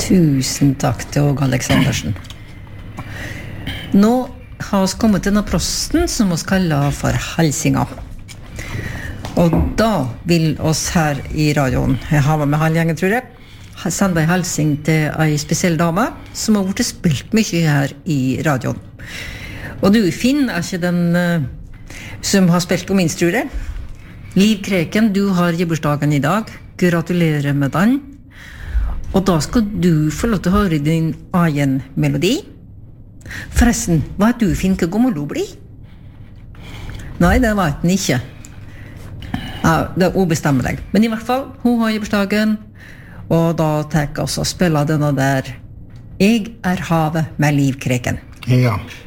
Tusen takk til Åge Aleksandersen. Nå har vi kommet til denne prosten som vi kaller for Halsinga. Og da vil oss her i radioen, jeg har med halvgjengen, tror jeg, sende en halsing til en spesiell dame som har vært spilt mye her i radioen. Og du, Finn, ikke den som har spilt på minst, tror jeg. Liv Kreken, du har gebursdagen i dag. Gratulerer med den. Og da skal du få lov til å høre din egen melodi. Forresten, hva du, Finn, hva gammel du blir? Nei, det vet den ikke. Ja, det er ubestemmelig. Men i hvert fall, hun har gebursdagen, og da tenker jeg også å spille denne der «Jeg er havet med Liv Kreken». Ja.